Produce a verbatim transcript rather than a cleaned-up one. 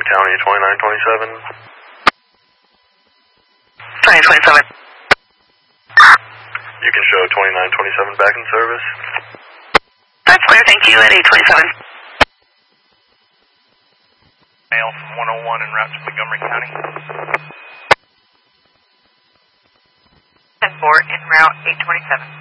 County twenty-nine twenty-seven. twenty twenty-seven. You can show twenty-nine twenty-seven back in service. That's clear, thank you, at eight twenty-seven. Mail from one oh one en route to Montgomery County. ten four en route eight twenty-seven.